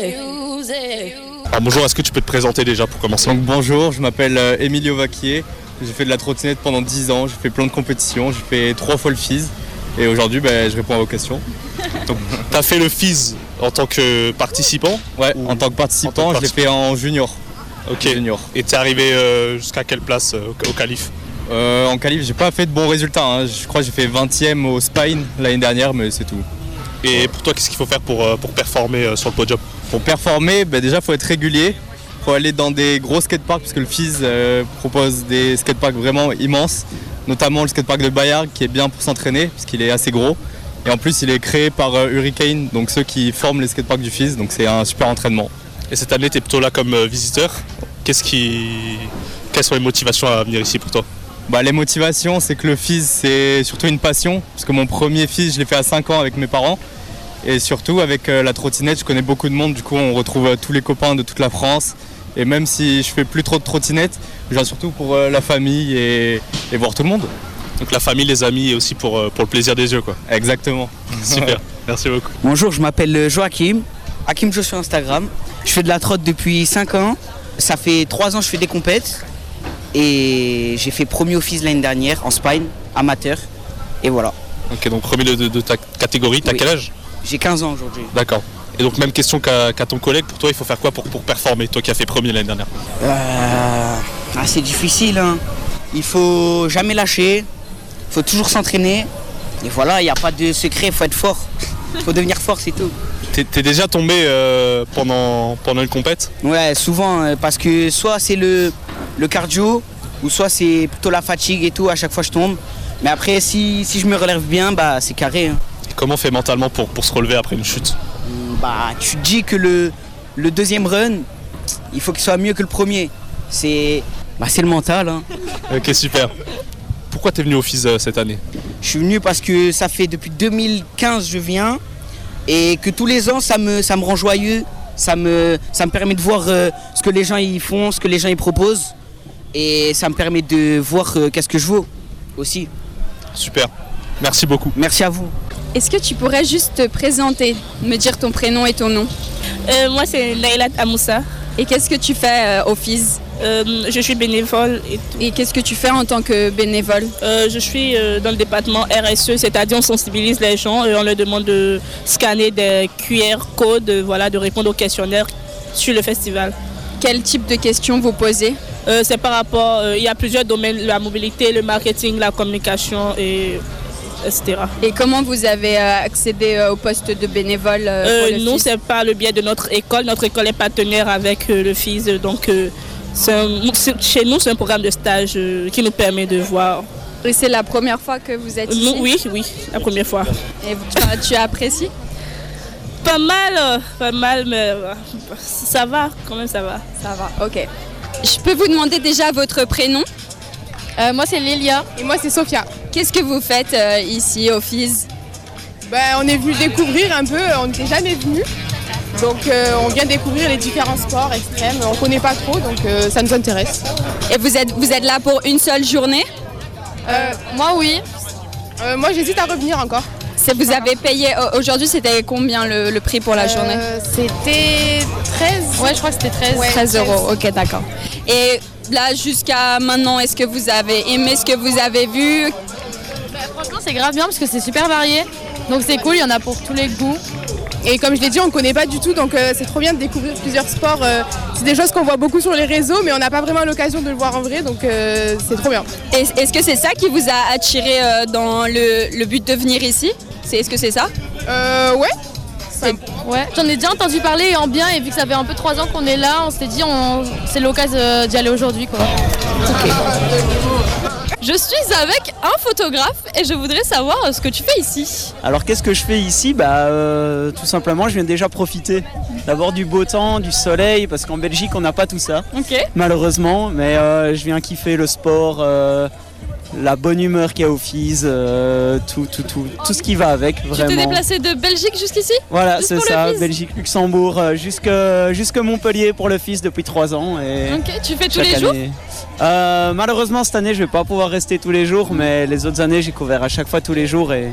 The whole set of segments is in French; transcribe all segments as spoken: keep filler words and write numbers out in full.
Alors bonjour, est-ce que tu peux te présenter déjà pour commencer? Donc bonjour, je m'appelle euh, Emilio Vaquier, j'ai fait de la trottinette pendant dix ans, j'ai fait plein de compétitions, j'ai fait trois fois le F I S et aujourd'hui ben, je réponds à vos questions. Donc tu as fait le F I S en tant que participant? Ouais, en tant que participant, en tant que je l'ai fait en junior. Ok, junior. Et tu es arrivé euh, jusqu'à quelle place euh, au, au qualif? euh, En qualif, j'ai pas fait de bons résultats, hein. Je crois que j'ai fait vingtième au Spine l'année dernière, mais c'est tout. Et pour toi, qu'est-ce qu'il faut faire pour, euh, pour performer euh, sur le podium? Pour performer, ben déjà il faut être régulier, il faut aller dans des gros skateparks parce que le F I S euh, propose des skateparks vraiment immenses, notamment le skatepark de Bayard qui est bien pour s'entraîner puisqu'il est assez gros. Et en plus il est créé par euh, Hurricane, donc ceux qui forment les skateparks du F I S, donc c'est un super entraînement. Et cette année tu es plutôt là comme euh, visiteur. Qu'est-ce qui... Quelles sont les motivations à venir ici pour toi? Bah, les motivations, c'est que le F I S c'est surtout une passion, parce que mon premier F I S je l'ai fait à cinq ans avec mes parents. Et surtout avec euh, la trottinette, je connais beaucoup de monde, du coup on retrouve euh, tous les copains de toute la France. Et même si je fais plus trop de trottinette, je viens surtout pour euh, la famille et, et voir tout le monde. Donc la famille, les amis et aussi pour, euh, pour le plaisir des yeux quoi. Exactement. Super, merci beaucoup. Bonjour, je m'appelle Joachim, Hakim Jo sur Instagram. Je fais de la trotte depuis cinq ans. Ça fait trois ans que je fais des compètes. Et j'ai fait premier au F I S l'année dernière en Spine, amateur. Et voilà. Ok, donc premier de, de, de ta catégorie, t'as Oui. quel âge? J'ai quinze ans aujourd'hui. D'accord. Et donc même question qu'à, qu'à ton collègue, pour toi il faut faire quoi pour, pour performer, toi qui as fait premier l'année dernière? Euh, ah, c'est difficile, hein. Il faut jamais lâcher, il faut toujours s'entraîner. Et voilà, il n'y a pas de secret, il faut être fort. Il faut devenir fort, c'est tout. T'es, t'es déjà tombé euh, pendant, pendant une compète? Ouais, souvent, euh, parce que soit c'est le, le cardio, ou soit c'est plutôt la fatigue et tout, à chaque fois je tombe. Mais après, si, si je me relève bien, bah, c'est carré, hein. Comment on fait mentalement pour, pour se relever après une chute? Bah, tu te dis que le, le deuxième run, il faut qu'il soit mieux que le premier. C'est, bah, c'est le mental, hein. Ok, super. Pourquoi t'es venu au F I S euh, cette année? Je suis venu parce que ça fait depuis deux mille quinze je viens et que tous les ans ça me, ça me rend joyeux, ça me, ça me permet de voir euh, ce que les gens y font, ce que les gens y proposent et ça me permet de voir euh, qu'est-ce que je vaux aussi. Super, merci beaucoup. Merci à vous. Est-ce que tu pourrais juste te présenter, me dire ton prénom et ton nom? Euh, moi, c'est Naïla Amoussa. Et qu'est-ce que tu fais euh, au F I S? Euh, je suis bénévole. Et, tout. Et qu'est-ce que tu fais en tant que bénévole? Euh, je suis euh, dans le département R S E, c'est-à-dire on sensibilise les gens et on leur demande de scanner des Q R codes, voilà, de répondre aux questionnaires sur le festival. Quel type de questions vous posez? euh, C'est par rapport, euh, il y a plusieurs domaines, la mobilité, le marketing, la communication et et cetera. Et comment vous avez euh, accédé euh, au poste de bénévole euh, euh, pour le Nous, F I S? c'est par le biais de notre école. Notre école est partenaire avec euh, le F I S. Donc, euh, c'est un, c'est, chez nous, c'est un programme de stage euh, qui nous permet de voir. Et c'est la première fois que vous êtes ici? Nous, oui, oui, la première fois. Et tu, as- tu apprécies? Pas mal, euh, pas mal, mais euh, ça va, quand même, ça va. Ça va, ok. Je peux vous demander déjà votre prénom? Euh, moi c'est Lélia et moi c'est Sophia. Qu'est-ce que vous faites euh, ici au F I S? Ben, on est venu découvrir un peu, on n'était jamais venu. Donc euh, on vient découvrir les différents sports extrêmes, on ne connaît pas trop donc euh, ça nous intéresse. Et vous êtes, vous êtes là pour une seule journée? Euh, moi oui, euh, moi j'hésite à revenir encore. C'est, vous avez payé, aujourd'hui c'était combien le, le prix pour la journée? Euh, C'était treize. Ouais je crois que c'était treize. Ouais, treize euros, ok d'accord. Et là jusqu'à maintenant, est-ce que vous avez aimé ce que vous avez vu? Ben, franchement c'est grave bien parce que c'est super varié. Donc c'est cool, il y en a pour tous les goûts. Et comme je l'ai dit, on ne connaît pas du tout, donc euh, c'est trop bien de découvrir plusieurs sports. Euh, c'est des choses qu'on voit beaucoup sur les réseaux, mais on n'a pas vraiment l'occasion de le voir en vrai, donc euh, c'est trop bien. Et, est-ce que c'est ça qui vous a attiré euh, dans le, le but de venir ici? C'est, est-ce que c'est ça? Euh, ouais. C'est... Ouais, j'en ai déjà entendu parler en bien et vu que ça fait un peu trois ans qu'on est là, on s'était dit on... c'est l'occasion d'y aller aujourd'hui quoi. Okay. Je suis avec un photographe et je voudrais savoir ce que tu fais ici. Alors qu'est-ce que je fais ici? Bah euh, tout simplement je viens déjà profiter d'abord du beau temps, du soleil parce qu'en Belgique on n'a pas tout ça. Ok. Malheureusement, mais euh, je viens kiffer le sport, euh, la bonne humeur qu'il y a au F I S, euh, tout, tout, tout, tout ce qui va avec vraiment. Tu t'es déplacé de Belgique jusqu'ici? Voilà, Juste c'est pour le ça, F I S? Belgique, Luxembourg, euh, jusque, jusque Montpellier pour le F I S depuis trois ans. Et ok, tu fais tous chaque les jours? année. Euh, malheureusement cette année je vais pas pouvoir rester tous les jours, mais les autres années j'ai couvert à chaque fois tous les jours et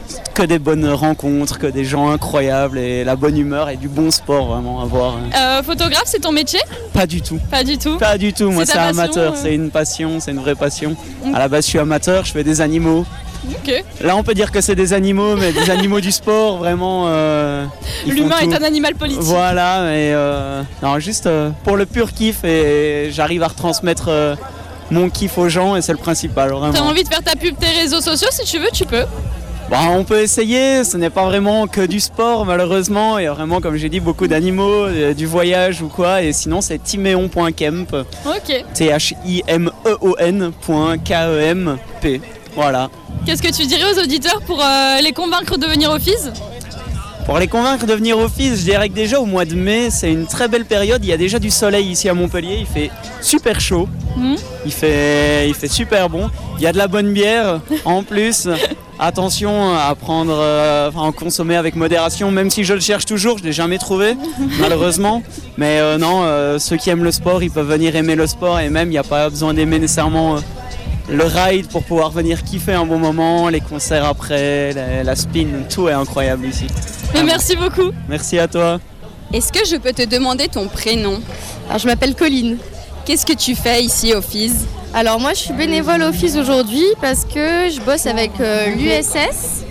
que des bonnes rencontres, que des gens incroyables et la bonne humeur et du bon sport vraiment à voir. Euh, photographe, c'est ton métier? Pas du tout. Pas du tout. Pas du tout, moi C'est c'est ta passion, amateur, euh c'est une passion, c'est une vraie passion. À la base je suis amateur, je fais des animaux. Ok. Là on peut dire que c'est des animaux, mais des animaux du sport, vraiment. Euh, ils font L'humain est tout. un animal politique. Voilà, mais euh, non, juste euh, pour le pur kiff et j'arrive à retransmettre euh, mon kiff aux gens et c'est le principal, vraiment. T'as envie de faire ta pub, tes réseaux sociaux, si tu veux, tu peux. Bon, on peut essayer, ce n'est pas vraiment que du sport malheureusement, il y a vraiment comme j'ai dit beaucoup d'animaux, euh, du voyage ou quoi, et sinon c'est timeon point kemp, Ok. T H I M E O N point K E M P, voilà. Qu'est-ce que tu dirais aux auditeurs pour euh, les convaincre de venir au F I S? Pour les convaincre de venir au F I S, je dirais que déjà au mois de mai, c'est une très belle période, il y a déjà du soleil ici à Montpellier, il fait super chaud, Mmh. il fait, il fait super bon, il y a de la bonne bière en plus. Attention à prendre, euh, enfin, à en consommer avec modération, même si je le cherche toujours, je ne l'ai jamais trouvé, malheureusement. Mais euh, non, euh, ceux qui aiment le sport, ils peuvent venir aimer le sport et même il n'y a pas besoin d'aimer nécessairement euh, le ride pour pouvoir venir kiffer un bon moment, les concerts après, la, la spin, tout est incroyable ici. Mais merci beaucoup. Merci à toi. Est-ce que je peux te demander ton prénom? Alors je m'appelle Colline. Qu'est-ce que tu fais ici au F I S? Alors moi je suis bénévole au F I S aujourd'hui parce que je bosse avec euh, l'U S S,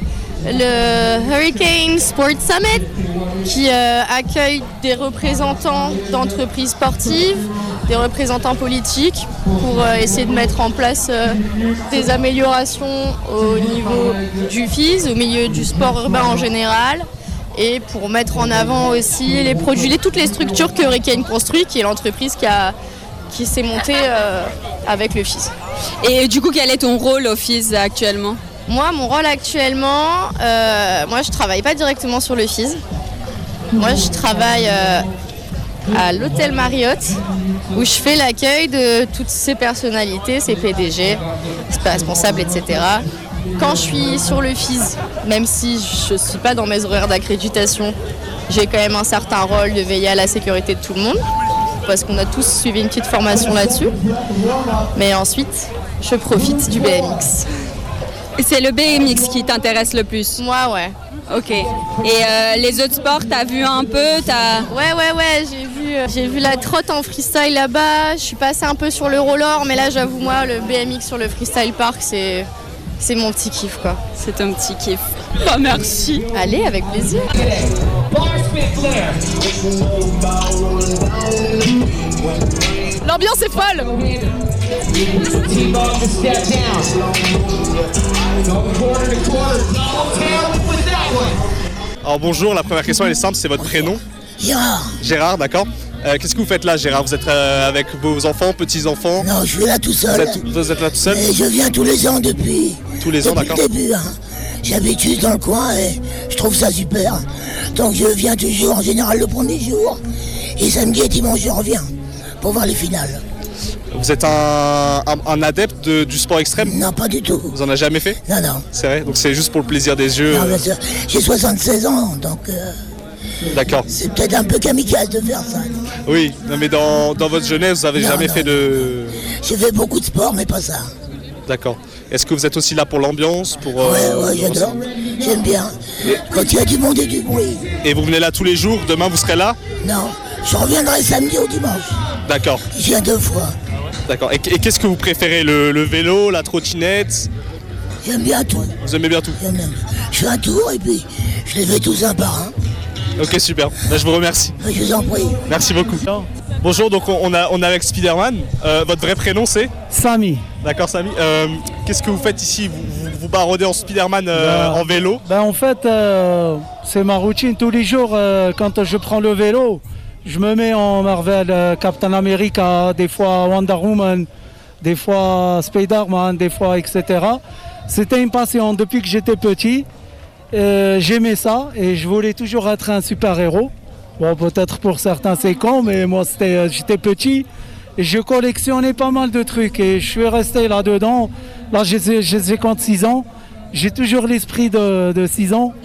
le Hurricane Sport Summit, qui euh, accueille des représentants d'entreprises sportives, des représentants politiques pour euh, essayer de mettre en place euh, des améliorations au niveau du F I S, au milieu du sport urbain en général, et pour mettre en avant aussi les produits, les, toutes les structures que Hurricane construit, qui est l'entreprise qui a qui s'est montée euh, avec le F I S. Et du coup, quel est ton rôle au F I S actuellement? Moi, mon rôle actuellement, euh, moi je travaille pas directement sur le F I S. Moi je travaille euh, à l'hôtel Marriott où je fais l'accueil de toutes ces personnalités, ces P D G, ces responsables, et cetera. Quand je suis sur le F I S, même si je ne suis pas dans mes horaires d'accréditation, j'ai quand même un certain rôle de veiller à la sécurité de tout le monde, parce qu'on a tous suivi une petite formation là-dessus. Mais ensuite, je profite du B M X. C'est le B M X qui t'intéresse le plus? Moi, ouais. Ok. Et euh, les autres sports, t'as vu un peu t'as... Ouais, ouais, ouais, j'ai vu, euh, j'ai vu la trotte en freestyle là-bas. Je suis passée un peu sur le roller, mais là, j'avoue, moi, le B M X sur le freestyle park, c'est, c'est mon petit kiff, quoi. C'est ton petit kiff. Oh, merci. Allez, avec plaisir. L'ambiance est folle. Alors bonjour, la première question elle est simple, c'est votre prénom? Gérard. Gérard, d'accord. Euh, qu'est-ce que vous faites là, Gérard? Vous êtes euh, avec vos enfants, petits-enfants? Non, je suis là tout seul. Vous êtes, vous êtes là tout seul? Et je viens tous les ans depuis. Tous les ans, depuis d'accord. le début, hein. J'habite juste dans le coin et je trouve ça super. Donc je viens toujours en général le premier jour. Et samedi et dimanche je reviens pour voir les finales. Vous êtes un, un, un adepte de, du sport extrême? Non, pas du tout. Vous en avez jamais fait? Non, non. C'est vrai? Donc c'est juste pour le plaisir des yeux? Non, bien sûr. J'ai soixante-seize ans, donc euh, D'accord. c'est peut-être un peu kamikaze de faire ça. Non, Oui, non, mais dans, dans votre jeunesse, vous avez Non, jamais non. fait de... j'ai fait beaucoup de sport, mais pas ça. D'accord. Est-ce que vous êtes aussi là pour l'ambiance, pour Ouais, euh, ouais, j'adore. J'aime bien. Quand il y a du monde et du bruit. Et vous venez là tous les jours? Demain vous serez là? Non, je reviendrai samedi ou dimanche. D'accord. Je viens deux fois. D'accord. Et, et qu'est-ce que vous préférez, le, le vélo, la trottinette? J'aime bien tout. Vous aimez bien tout? J'aime bien. Je fais un tour et puis je les fais tous un par un. Ok, super. Là, je vous remercie. Je vous en prie. Merci beaucoup. Bonjour, donc on, on, a, on est avec Spider-Man. Euh, votre vrai prénom c'est? Samy. D'accord, Samy. Euh, Qu'est-ce que vous faites ici? Vous, vous, vous barodez en Spider-Man euh, Ben, en vélo? Ben en fait, euh, c'est ma routine tous les jours. Euh, quand je prends le vélo, je me mets en Marvel, euh, Captain America, des fois Wonder Woman, des fois Spider-Man, des fois et cetera. C'était une passion depuis que j'étais petit. Euh, J'aimais ça et je voulais toujours être un super-héros. Bon, peut-être pour certains c'est con, mais moi c'était, j'étais petit et je collectionnais pas mal de trucs et je suis resté là-dedans. Là j'ai j'ai cinquante-six ans, j'ai toujours l'esprit de, de six ans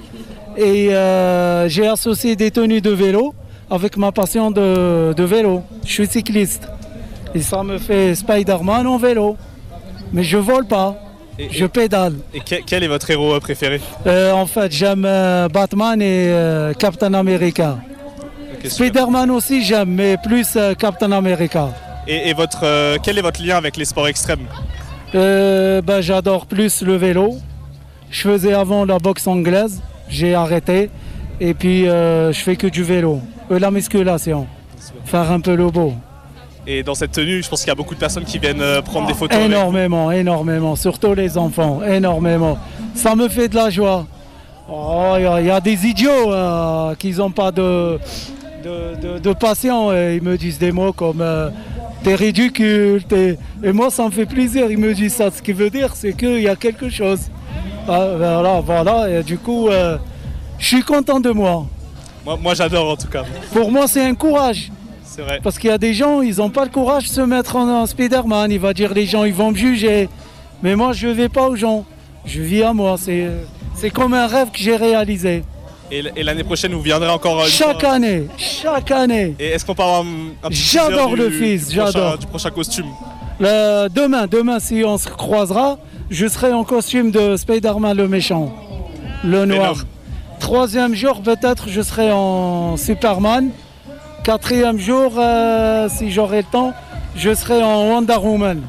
et euh, j'ai associé des tenues de vélo avec ma passion de, de vélo. Je suis cycliste et ça me fait Spider-Man en vélo, mais je vole pas. Et, je et, pédale. et quel, quel est votre héros préféré? Euh, en fait, j'aime euh, Batman et euh, Captain America. Okay, Spider-Man aussi j'aime, mais plus euh, Captain America. Et, et votre, euh, quel est votre lien avec les sports extrêmes? euh, ben, J'adore plus le vélo. Je faisais avant la boxe anglaise, j'ai arrêté. Et puis euh, je fais que du vélo. Euh, la musculation, faire un peu le beau. Et dans cette tenue, je pense qu'il y a beaucoup de personnes qui viennent euh, prendre des photos. Énormément, énormément, surtout les enfants, énormément. Ça me fait de la joie. Oh, il y, y a des idiots euh, qui n'ont pas de, de, de, de passion. Et ils me disent des mots comme euh, t'es ridicule. T'es... Et moi, ça me fait plaisir. Ils me disent ça. Ce qui veut dire, c'est qu'il y a quelque chose. Ah, voilà, voilà. Et du coup, euh, je suis content de moi. Moi, moi j'adore en tout cas. Pour moi, c'est un courage. C'est vrai. Parce qu'il y a des gens, ils n'ont pas le courage de se mettre en, en Spider-Man. Il va dire les gens, ils vont me juger. Mais moi, je ne vais pas aux gens. Je vis à moi. C'est, c'est comme un rêve que j'ai réalisé. Et, et l'année prochaine, vous viendrez encore une Chaque fois. année, chaque année. Et est-ce qu'on peut avoir un, un petit J'adore teaser le du, fils, du j'adore. prochain, du prochain costume? Le, demain, demain, si on se croisera, je serai en costume de Spider-Man le méchant, le noir. Énorme. Troisième jour, peut-être, je serai en Superman. Quatrième jour, euh, si j'aurai le temps, je serai en Wonder Woman.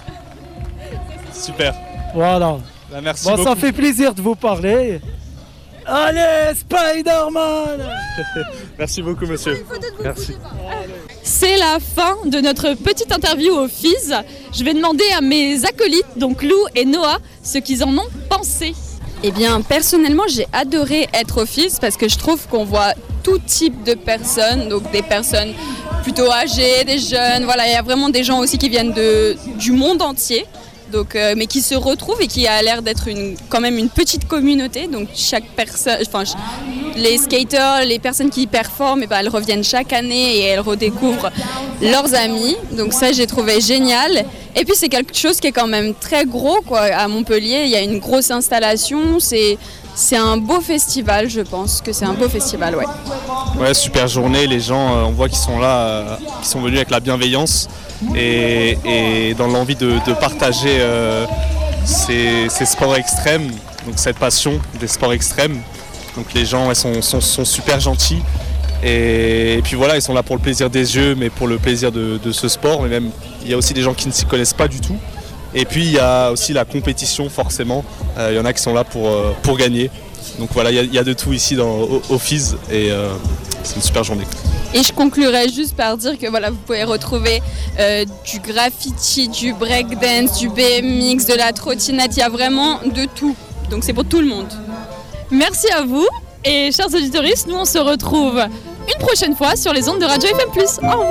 Super. Voilà. Bah, merci Bon, beaucoup. ça fait plaisir de vous parler. Allez, Spider-Man! Merci beaucoup, monsieur. Merci. C'est la fin de notre petite interview au F I S. Je vais demander à mes acolytes, donc Lou et Noah, ce qu'ils en ont pensé. Eh bien, personnellement, j'ai adoré être au F I S parce que je trouve qu'on voit tout type de personnes, donc des personnes plutôt âgées, des jeunes, voilà, il y a vraiment des gens aussi qui viennent de, du monde entier. Donc, euh, mais qui se retrouvent et qui a l'air d'être une, quand même une petite communauté. Donc chaque personne, enfin les skaters, les personnes qui performent, et ben, elles reviennent chaque année et elles redécouvrent leurs amis. Donc ça, j'ai trouvé génial. Et puis c'est quelque chose qui est quand même très gros, quoi. À Montpellier, il y a une grosse installation. C'est c'est un beau festival, je pense que c'est un beau festival, ouais. Ouais, super journée. Les gens, euh, on voit qu'ils sont là, euh, qu'ils sont venus avec la bienveillance et, et dans l'envie de, de partager euh, ces, ces sports extrêmes, donc cette passion des sports extrêmes. Donc les gens ouais, sont, sont, sont super gentils et, et puis voilà, ils sont là pour le plaisir des yeux, mais pour le plaisir de, de ce sport. Mais même, il y a aussi des gens qui ne s'y connaissent pas du tout. Et puis il y a aussi la compétition, forcément. Euh, il y en a qui sont là pour, euh, pour gagner. Donc voilà, il y, a, il y a de tout ici dans, au, au F I S et euh, c'est une super journée. Et je conclurai juste par dire que voilà, vous pouvez retrouver euh, du graffiti, du breakdance, du B M X, de la trottinette, il y a vraiment de tout. Donc c'est pour tout le monde. Merci à vous et chers auditeurs, nous on se retrouve une prochaine fois sur les ondes de Radio F M plus. Au revoir.